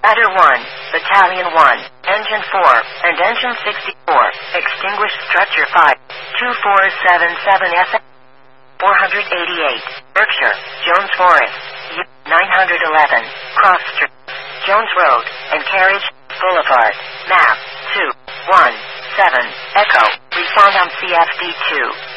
Ladder 1, Battalion 1, Engine 4, and Engine 64, extinguished Structure 5, 2477 488, Berkshire, Jones Forest, 911, Cross Street, Jones Road, and Carriage Boulevard, map 217, Echo, respond on CFD2.